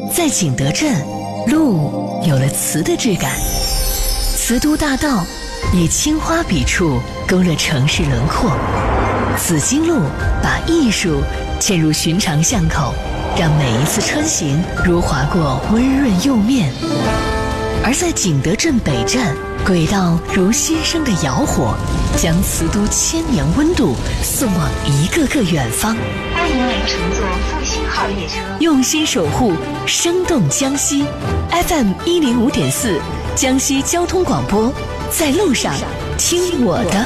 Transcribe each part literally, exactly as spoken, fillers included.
在景德镇，路有了瓷的质感，瓷都大道以青花笔触勾勒城市轮廓，紫荆路把艺术嵌入寻常巷口，让每一次穿行如划过温润釉面。而在景德镇北站，轨道如新生的窑火，将瓷都千年温度送往一个个远方。 欢迎您乘坐复兴号列车， 用心守护生动江西。 F M 一零五点四，江西交通广播，在路上听我的。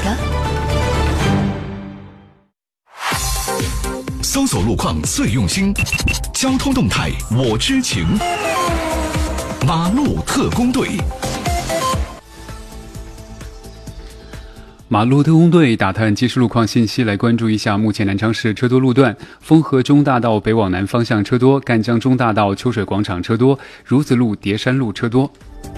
搜索路况最用心，交通动态我知情。马路特工队， 马路特工队打探即时路况信息，来关注一下目前南昌市车多路段：丰河中大道北往南方向车多，赣江中大道秋水广场车多，孺子路叠山路车多。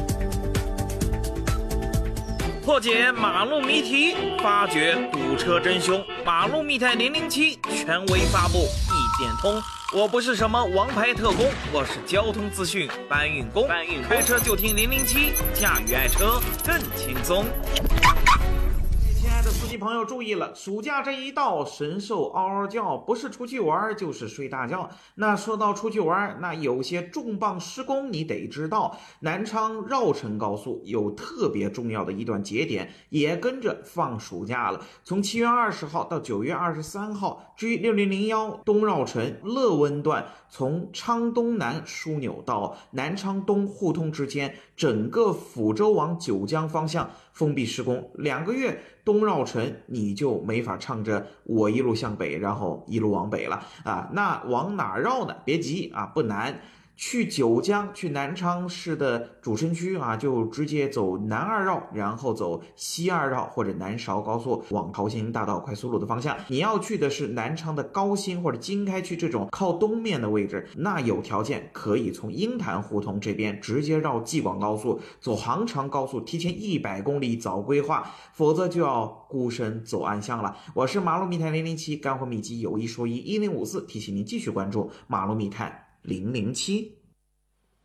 破解马路谜题，发掘堵车真凶。马路密探零零七权威发布，一点通。我不是什么王牌特工，我是交通资讯搬运工。搬运开车就听零零七，驾驭爱车更轻松。亲爱的司机朋友注意了，暑假这一到，神兽嗷嗷叫，不是出去玩就是睡大觉。那说到出去玩，那有些重磅施工你得知道。南昌绕城高速有特别重要的一段节点，也跟着放暑假了。从七月二十号到九月二十三号 ，G 六零零一东绕城乐温段，从昌东南枢纽到南昌东互通之间，整个抚州往九江方向封闭施工，两个月东绕城你就没法唱着我一路向北，然后一路往北了啊。那往哪绕呢？别急啊，不难。去九江，去南昌市的主城区啊，就直接走南二绕，然后走西二绕或者南韶高速往桃兴大道快速路的方向。你要去的是南昌的高新或者经开区这种靠东面的位置，那有条件可以从鹰潭胡同这边直接绕济广高速，走杭长高速，提前一百公里早规划，否则就要孤身走暗巷了。我是马路密探零零七，干货秘籍有一说一一零五四，提醒您继续关注马路密探零零七。